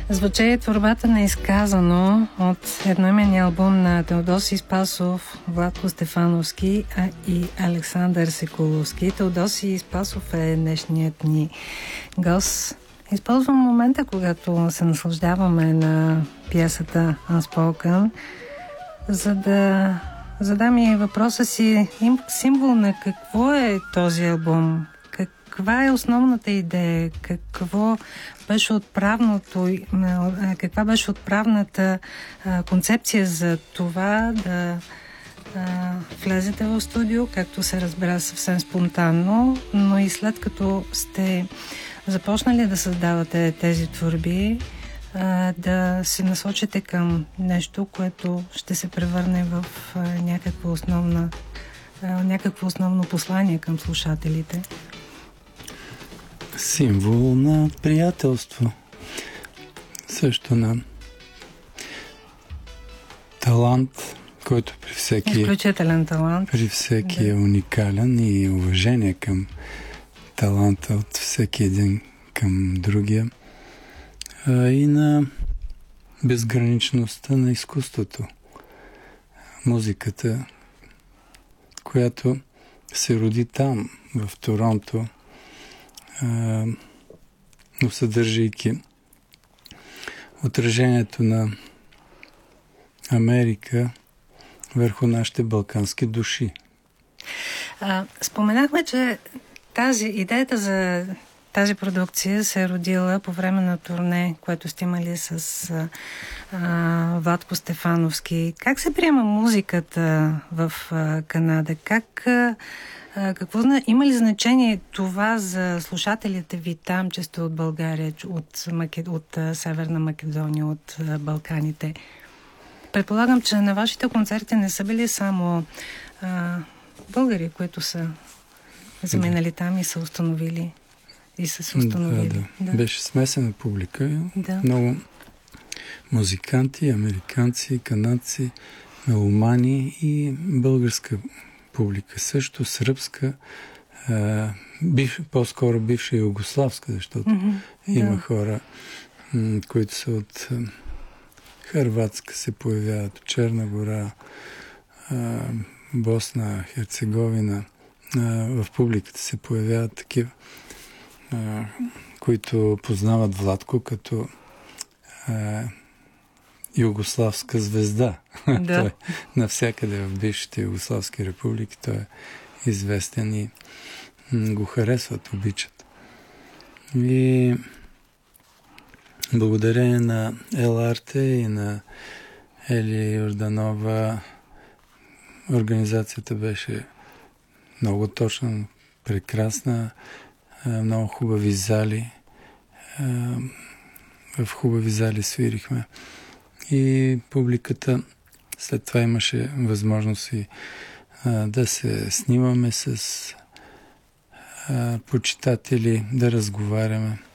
Звучи творбата на изказано от едноименния албум на Теодосий Спасов, Владко Стефановски и Александър Секуловски. Теодосий Спасов е днешният ни гост. Използвам момента, когато се наслаждаваме на пиесата Unspoken, за да задам и въпроса си, символ на какво е този албум? Каква е основната идея? Каква беше отправната концепция за това да влезете в студио, както се разбра съвсем спонтанно, но и след като сте започнали да създавате тези творби, да се насочите към нещо, което ще се превърне в някакво основно послание към слушателите? Символ на приятелство. Също на талант, който при всеки изключителен талант. При всеки е уникален, и уважение към таланта от всеки един към другия. И на безграничността на изкуството. Музиката, която се роди там, в Торонто, но съдържайки отражението на Америка върху нашите балкански души. Споменахме, че идеята за тази продукция се е родила по време на турне, което сте имали с Владко Стефановски. Как се приема музиката в Канада? Има ли значение това за слушателите ви там, че сте от България, от Северна Македония, от Балканите? Предполагам, че на вашите концерти не са били само българи, които са заминали там и са установили. Да. Беше смесена публика. Да. Много музиканти, американци, канадци, меломани и българска публика. Също сръбска, по-скоро бивша югославска, защото има хора, които са от Хърватска, се появяват, от Черна гора, Босна, Херцеговина. В публиката се появяват такива, които познават Владко като югославска звезда. Да. Той навсякъде в бившите югославски републики той е известен и го харесват, обичат. И благодарение на Еларте и на Ели Йорданова организацията беше много точна, прекрасна, много хубави зали. В хубави зали свирихме. И публиката след това имаше възможност и да се снимаме с почитатели, да разговаряме.